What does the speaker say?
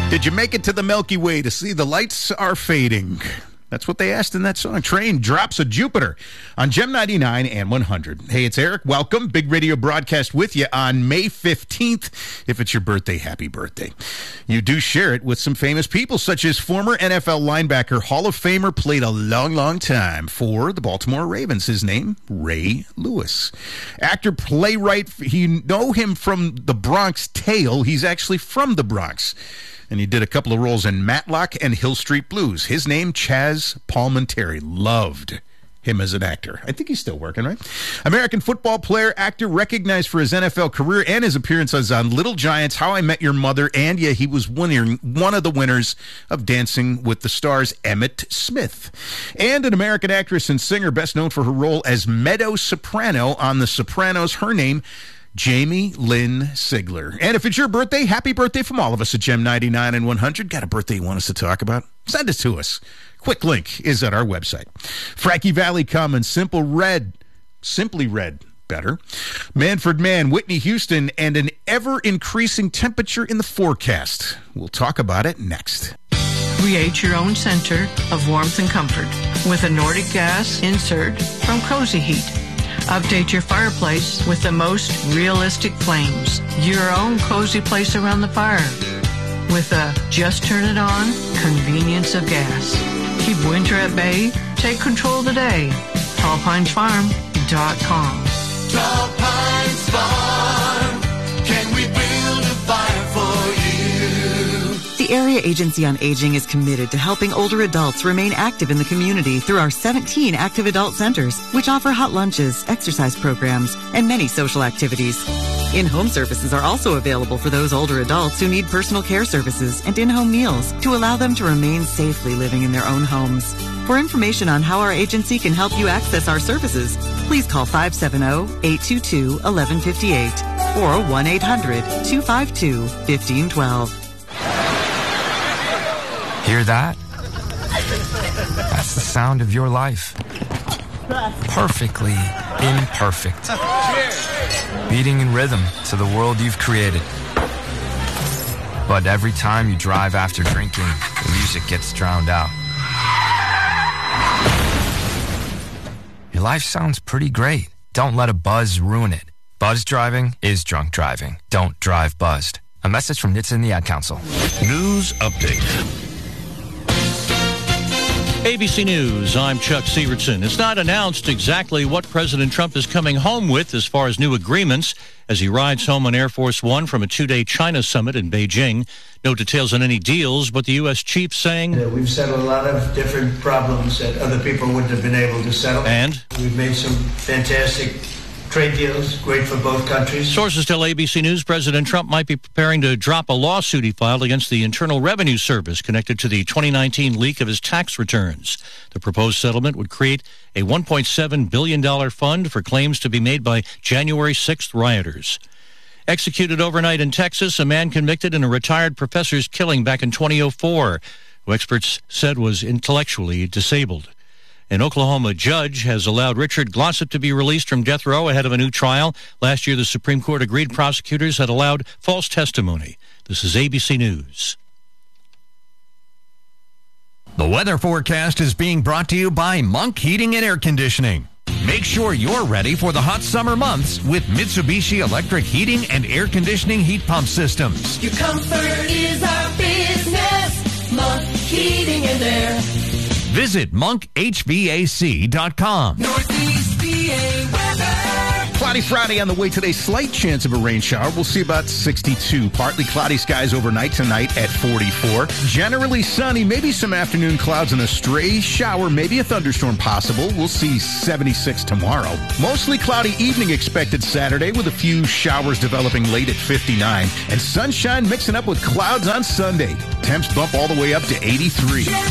Did you make it to the Milky Way to see the lights are fading? That's what they asked in that song. Train drops a Jupiter on Gem 99 and 100. Hey, it's Eric. Welcome. Big radio broadcast with you on May 15th. If it's your birthday, happy birthday. You do share it with some famous people, such as former NFL linebacker, Hall of Famer, played a long, long time for the Baltimore Ravens. His name, Ray Lewis. Actor, playwright, you know him from The Bronx Tale. He's actually from the Bronx. And he did a couple of roles in Matlock and Hill Street Blues. His name, Chaz Palminteri. Loved him as an actor. I think he's still working, right? American football player, actor, recognized for his NFL career and his appearances on Little Giants, How I Met Your Mother, and yeah, he was one of the winners of Dancing with the Stars, Emmett Smith. And an American actress and singer, best known for her role as Meadow Soprano on The Sopranos. Her name, Jamie Lynn Sigler. And if it's your birthday, happy birthday from all of us at Gem 99 and 100. Got a birthday you want us to talk about? Send it to us. Quick link is at our website. Frankie Valli Commons, Simply Red, better. Manfred Mann, Whitney Houston, and an ever-increasing temperature in the forecast. We'll talk about it next. Create your own center of warmth and comfort with a Nordic gas insert from Cozy Heat. Update your fireplace with the most realistic flames. Your own cozy place around the fire. With a just turn it on convenience of gas. Keep winter at bay. Take control of the day. TallPinesFarm.com. Tall Pines Farm. Can we build a fire for you? The Area Agency on Aging is committed to helping older adults remain active in the community through our 17 active adult centers, which offer hot lunches, exercise programs, and many social activities. In-home services are also available for those older adults who need personal care services and in-home meals to allow them to remain safely living in their own homes. For information on how our agency can help you access our services, please call 570-822-1158 or 1-800-252-1512. Hear that? That's the sound of your life. Perfectly imperfect. Beating in rhythm to the world you've created. But every time you drive after drinking, the music gets drowned out. Your life sounds pretty great. Don't let a buzz ruin it. Buzz driving is drunk driving. Don't drive buzzed. A message from NHTSA and the Ad Council. News update. ABC News, I'm Chuck Sievertson. It's not announced exactly what President Trump is coming home with as far as new agreements as he rides home on Air Force One from a two-day China summit in Beijing. No details on any deals, but the U.S. chief saying... We've settled a lot of different problems that other people wouldn't have been able to settle. And? We've made some fantastic trade deals, great for both countries. Sources tell ABC News President Trump might be preparing to drop a lawsuit he filed against the Internal Revenue Service connected to the 2019 leak of his tax returns. The proposed settlement would create a $1.7 billion fund for claims to be made by January 6th rioters. Executed overnight in Texas, a man convicted in a retired professor's killing back in 2004, who experts said was intellectually disabled. An Oklahoma judge has allowed Richard Glossip to be released from death row ahead of a new trial. Last year, the Supreme Court agreed prosecutors had allowed false testimony. This is ABC News. The weather forecast is being brought to you by Monk Heating and Air Conditioning. Make sure you're ready for the hot summer months with Mitsubishi Electric Heating and Air Conditioning heat pump systems. Your comfort is our business. Monk Heating and Air. Visit monkhvac.com. Northeast PA weather. Cloudy Friday on the way today. Slight chance of a rain shower. We'll see about 62. Partly cloudy skies overnight tonight at 44. Generally sunny. Maybe some afternoon clouds and a stray shower. Maybe a thunderstorm possible. We'll see 76 tomorrow. Mostly cloudy evening expected Saturday with a few showers developing late at 59. And sunshine mixing up with clouds on Sunday. Temps bump all the way up to 83.